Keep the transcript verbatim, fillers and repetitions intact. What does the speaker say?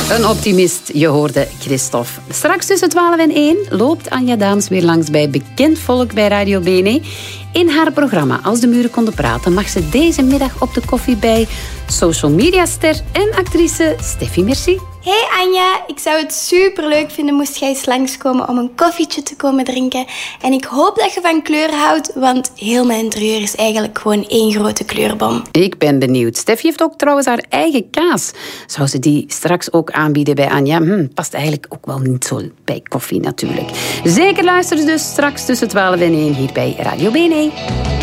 Een optimist, je hoorde Christophe. Straks tussen twaalf en één loopt Anja Daams weer langs bij Bekend Volk bij Radio B N E. In haar programma Als de muren konden praten mag ze deze middag op de koffie bij social media ster en actrice Steffi Merci. Hey Anja, ik zou het superleuk vinden moest jij eens langskomen om een koffietje te komen drinken. En ik hoop dat je van kleur houdt, want heel mijn interieur is eigenlijk gewoon één grote kleurbom. Ik ben benieuwd. Steffi heeft ook trouwens haar eigen kaas. Zou ze die straks ook aanbieden bij Anja? Hm, past eigenlijk ook wel niet zo bij koffie natuurlijk. Zeker luister dus straks tussen twaalf en één hier bij Radio B N E.